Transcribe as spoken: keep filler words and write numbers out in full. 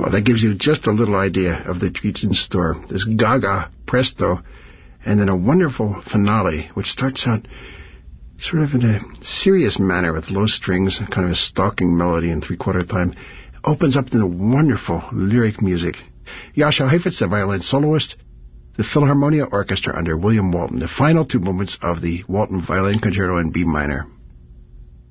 Well, that gives you just a little idea of the treats in store. This Gaga, Presto, and then a wonderful finale, which starts out sort of in a serious manner with low strings, kind of a stalking melody in three-quarter time, opens up into wonderful lyric music. Jascha Heifetz, the violin soloist, the Philharmonia Orchestra under William Walton, the final two movements of the Walton Violin Concerto in B minor.